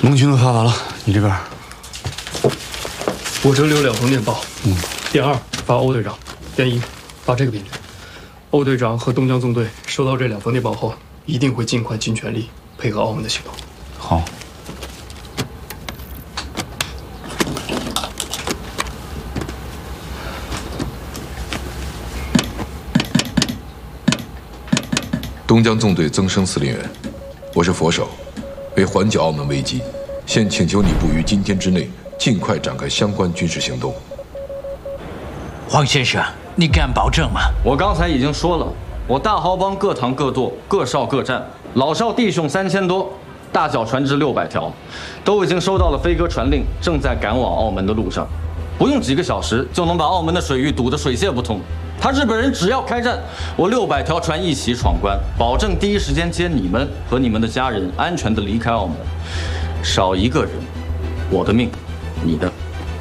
盟群都发完了，你这边？ 我这里有2封电报。电2发欧队长，电1发这个便卷。欧队长和东江纵队收到这2封电报后，一定会尽快尽全力配合澳门的行动。 好。 东江纵队增生司令员，我是佛手，为缓解澳门危机，现请求你部于今天之内尽快展开相关军事行动。 黄先生，你敢保证吗？ 我刚才已经说了，我大豪帮各堂各舵，各哨各站，老少弟兄3000多，大小船只600条，都已经收到了飞鸽传令，正在赶往澳门的路上，不用几个小时就能把澳门的水域堵得水泄不通。他日本人只要开战，我600条船一起闯关，保证第一时间接你们和你们的家人安全地离开澳门。少一个人，我的命，你的。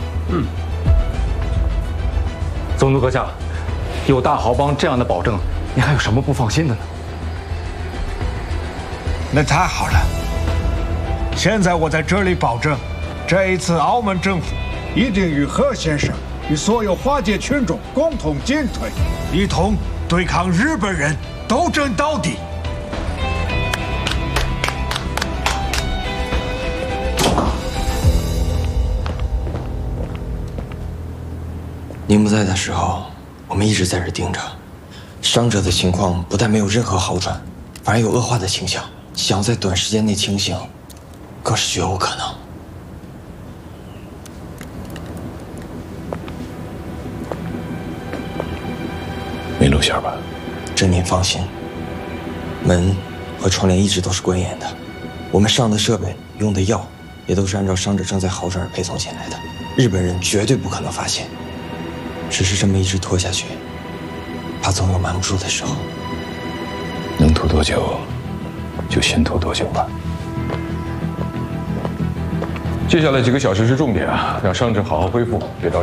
宗族阁下，有大豪帮这样的保证，你还有什么不放心的呢？ 那太好了！现在我在这里保证，这一次澳门政府一定与贺先生与所有华界群众共同进退，一同对抗日本人，斗争到底。 您不在的时候，我们一直在这盯着，伤者的情况不但没有任何好转，反而有恶化的倾向，想要在短时间内清醒，更是绝无可能。 没露馅吧？ 这您放心，门和窗帘一直都是关严的，我们上的设备、用的药也都是按照伤者正在好转而配送进来的，日本人绝对不可能发现。只是这么一直拖下去，怕总有瞒不住的时候。 能拖多久，就先拖多久吧。 接下来几个小时是重点啊，让伤者好好恢复，别着急。